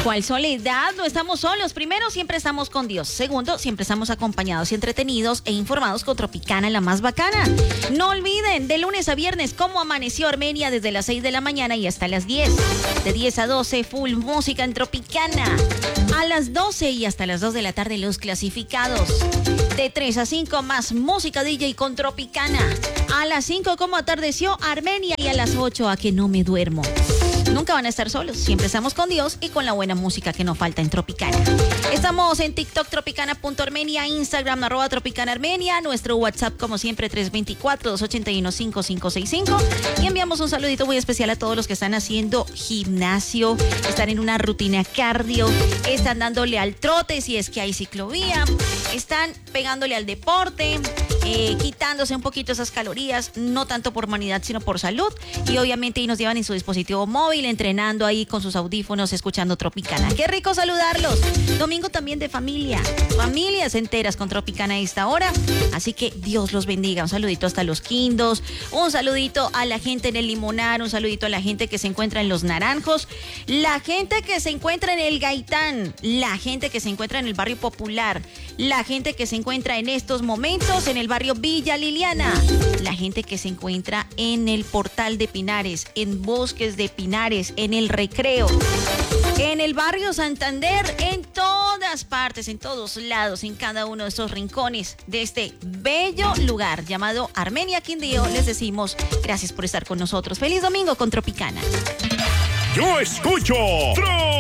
¿Cuál soledad? No estamos solos. Primero, siempre estamos con Dios. Segundo, siempre estamos acompañados y entretenidos e informados con Tropicana, la más bacana. No olviden, de lunes a viernes, cómo amaneció Armenia desde las 6 de la mañana y hasta las 10. De 10 a 12, full música en Tropicana. A las 12 y hasta las 2 de la tarde, los clasificados. De 3 a 5, más música DJ con Tropicana. A las 5, como atardeció Armenia. Y a las 8, a que no me duermo. Nunca van a estar solos, siempre estamos con Dios y con la buena música que nos falta en Tropicana. Estamos en TikTok, tropicana.armenia, Instagram, @tropicanaarmenia, nuestro WhatsApp, como siempre, 324-281-5565. Y enviamos un saludito muy especial a todos los que están haciendo gimnasio, están en una rutina cardio, están dándole al trote si es que hay ciclovía, están pegándole al deporte, quitándose un poquito esas calorías, no tanto por humanidad, sino por salud. Y obviamente nos llevan en su dispositivo móvil, entrenando ahí con sus audífonos, escuchando Tropicana. ¡Qué rico saludarlos! Domingo también de familia, familias enteras con Tropicana a esta hora. Así que Dios los bendiga. Un saludito hasta los Quindos, un saludito a la gente en el Limonar, un saludito a la gente que se encuentra en los Naranjos, la gente que se encuentra en el Gaitán, la gente que se encuentra en el barrio Popular, la gente que se encuentra en estos momentos en el barrio Villa Liliana, la gente que se encuentra en el Portal de Pinares, en Bosques de Pinares, en el Recreo, en el barrio Santander, en todas partes, en todos lados, en cada uno de estos rincones de este bello lugar llamado Armenia Quindío. Les decimos gracias por estar con nosotros. Feliz domingo con Tropicana. Yo escucho